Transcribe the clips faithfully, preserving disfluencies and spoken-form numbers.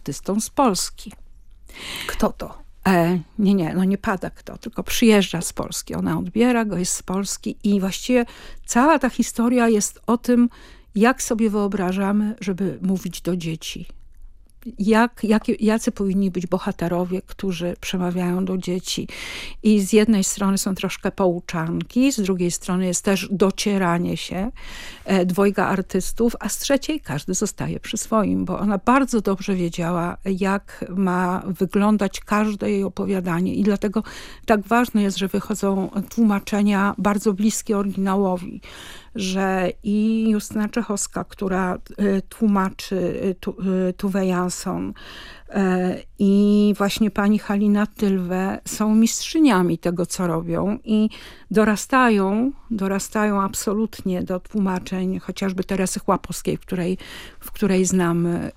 artystą z Polski. Kto to? E, nie, nie, no nie pada kto, tylko przyjeżdża z Polski. Ona odbiera go, jest z Polski i właściwie cała ta historia jest o tym, jak sobie wyobrażamy, żeby mówić do dzieci. Jak, jak, jacy powinni być bohaterowie, którzy przemawiają do dzieci. I z jednej strony są troszkę pouczanki, z drugiej strony jest też docieranie się e, dwojga artystów, a z trzeciej każdy zostaje przy swoim, bo ona bardzo dobrze wiedziała, jak ma wyglądać każde jej opowiadanie i dlatego tak ważne jest, że wychodzą tłumaczenia bardzo bliskie oryginałowi, że i Justyna Czechowska, która tłumaczy Tove Jansson, i właśnie pani Halina Tylwe są mistrzyniami tego, co robią i dorastają, dorastają absolutnie do tłumaczeń chociażby Teresy Chłapowskiej, w której, w której znamy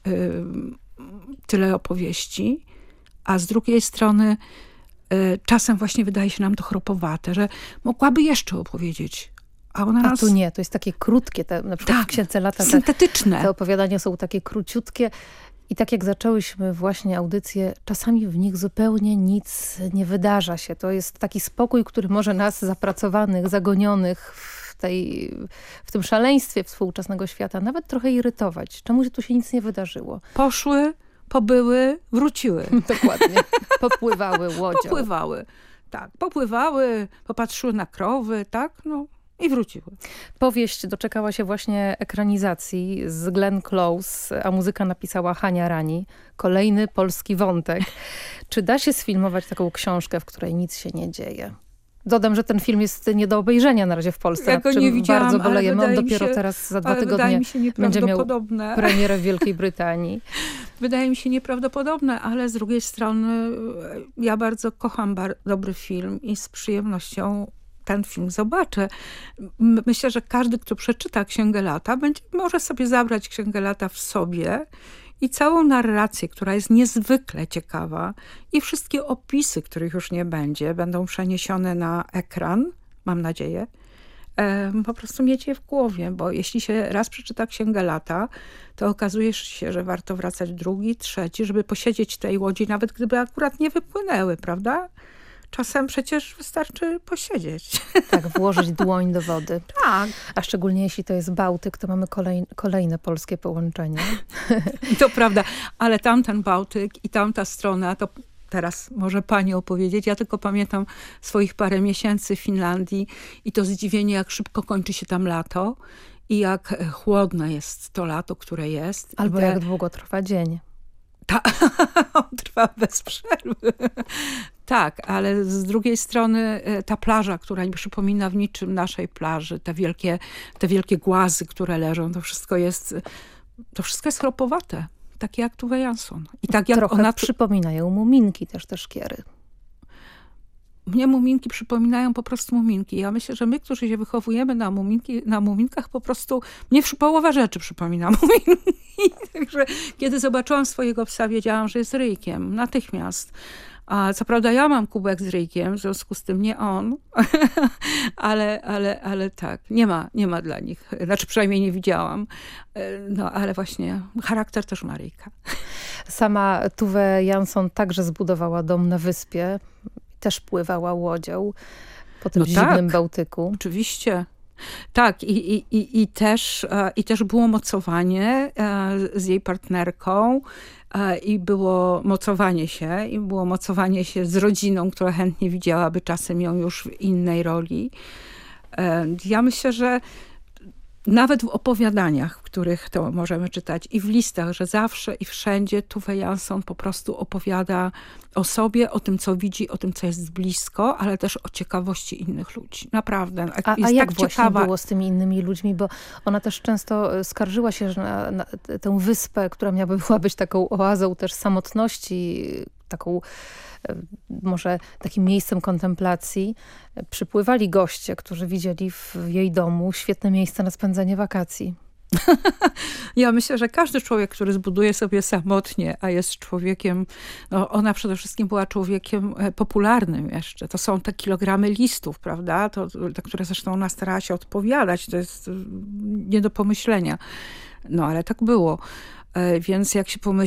tyle opowieści, a z drugiej strony czasem właśnie wydaje się nam to chropowate, że mogłaby jeszcze opowiedzieć. A, ona A nas... tu nie, to jest takie krótkie, te, na przykład tak, w Księdze Lata te, syntetyczne. te opowiadania są takie króciutkie i tak jak zaczęłyśmy właśnie audycję, czasami w nich zupełnie nic nie wydarza się. To jest taki spokój, który może nas zapracowanych, zagonionych w, tej, w tym szaleństwie współczesnego świata nawet trochę irytować. Czemuś tu się nic nie wydarzyło. Poszły, pobyły, wróciły. Dokładnie. Popływały łodzią. Popływały, tak. Popływały, popatrzyły na krowy, tak, no. I wróciły. Powieść doczekała się właśnie ekranizacji z Glenn Close, a muzykę napisała Hania Rani. Kolejny polski wątek. Czy da się sfilmować taką książkę, w której nic się nie dzieje? Dodam, że ten film jest nie do obejrzenia na razie w Polsce. Ja go nie widziałam, bardzo bolejemy. On dopiero się, teraz za dwa ale tygodnie mi się będzie miał premierę w Wielkiej Brytanii. Wydaje mi się nieprawdopodobne, ale z drugiej strony ja bardzo kocham bar- dobry film i z przyjemnością ten film zobaczę. Myślę, że każdy, kto przeczyta Księgę Lata, będzie, może sobie zabrać Księgę Lata w sobie i całą narrację, która jest niezwykle ciekawa i wszystkie opisy, których już nie będzie, będą przeniesione na ekran, mam nadzieję, po prostu mieć je w głowie, bo jeśli się raz przeczyta Księgę Lata, to okazuje się, że warto wracać drugi, trzeci, żeby posiedzieć w tej łodzi, nawet gdyby akurat nie wypłynęły, prawda? Czasem przecież wystarczy posiedzieć. Tak, włożyć dłoń do wody. Tak. A szczególnie jeśli to jest Bałtyk, to mamy kolej, kolejne polskie połączenie. To prawda, ale tamten Bałtyk i tamta strona, to teraz może pani opowiedzieć. Ja tylko pamiętam swoich parę miesięcy w Finlandii i to zdziwienie, jak szybko kończy się tam lato i jak chłodne jest to lato, które jest. Albo te... jak długo trwa dzień. Ta, on trwa bez przerwy. Tak, ale z drugiej strony ta plaża, która nie przypomina w niczym naszej plaży, te wielkie, te wielkie głazy, które leżą, to wszystko jest, to wszystko jest chropowate. Takie jak Tove Jansson. I tak jak Trochę ona przypominają muminki też te szkiery. Mnie muminki przypominają po prostu muminki. Ja myślę, że my, którzy się wychowujemy na, muminki, na muminkach, po prostu mnie połowa rzeczy przypomina muminki. Także kiedy zobaczyłam swojego psa, wiedziałam, że jest ryjkiem. Natychmiast. A co prawda ja mam kubek z ryjkiem, w związku z tym nie on, ale, ale, ale tak, nie ma, nie ma dla nich. Znaczy przynajmniej nie widziałam. No ale właśnie charakter też ma ryjka. Sama Tove Jansson także zbudowała dom na wyspie. Też pływała łodzią po tym no zimnym tak, Bałtyku. Oczywiście. Tak, i, i, i, i, też, i też było mocowanie z jej partnerką i było mocowanie się, i było mocowanie się z rodziną, która chętnie widziałaby czasem ją już w innej roli. Ja myślę, że nawet w opowiadaniach, w których to możemy czytać i w listach, że zawsze i wszędzie Tove Jansson po prostu opowiada o sobie, o tym, co widzi, o tym, co jest blisko, ale też o ciekawości innych ludzi. Naprawdę. A, jest a jak tak właśnie ciekawa. było z tymi innymi ludźmi? Bo ona też często skarżyła się że na, na tę wyspę, która miała być taką oazą też samotności, taką może takim miejscem kontemplacji. Przypływali goście, którzy widzieli w jej domu świetne miejsce na spędzenie wakacji. Ja myślę, że każdy człowiek, który zbuduje sobie samotnie, a jest człowiekiem, no ona przede wszystkim była człowiekiem popularnym jeszcze. To są te kilogramy listów, prawda? To, te, które zresztą ona starała się odpowiadać. To jest nie do pomyślenia. No ale tak było. Więc jak się